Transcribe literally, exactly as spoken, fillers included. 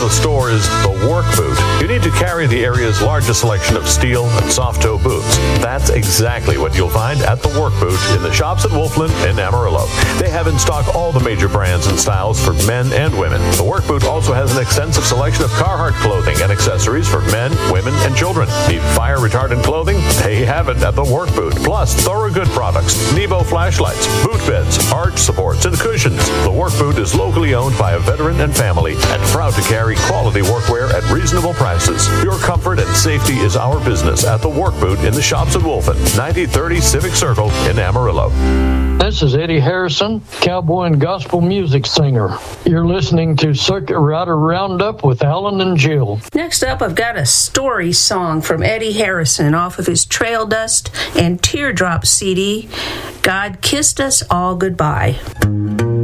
the store is the Work Boot. You need to carry the area's largest selection of steel and soft-toe boots. That's exactly what you'll find at the Work Boot in the shops at Wolfland in Amarillo. They have in stock all the major brands and styles for men and women. The Work Boot also has an extensive selection of Carhartt clothing and accessories for men, women, and children. Need fire-retardant clothing? They have it at the Work Boot. Plus, Thorogood products, Nebo flashlights, boot beds, arch supports, and cushions. The Work Boot is locally owned by a veteran and family and proud to carry quality workwear at reasonable prices. Your comfort and safety is our business at the Work Boot in the shops at Wolfen, ninety thirty Civic Circle in Amarillo. This is Eddie Harrison, cowboy and gospel music singer. You're listening to Circuit Rider Roundup with Alan and Jill. Next up, I've got a story song from Eddie Harrison off of his Trail Dust and Teardrop C D, God Kissed Us All Goodbye.